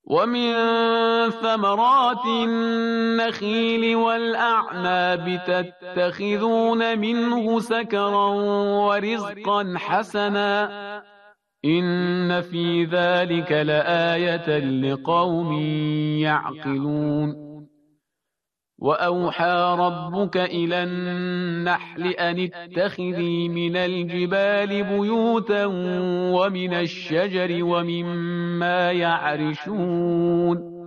ومن ثمرات النخيل والأعناب تتخذون منه سكرا ورزقا حسنا إن في ذلك لآية لقوم يعقلون. وأوحى ربك إلى النحل أن اتخذي من الجبال بيوتا ومن الشجر ومما يعرشون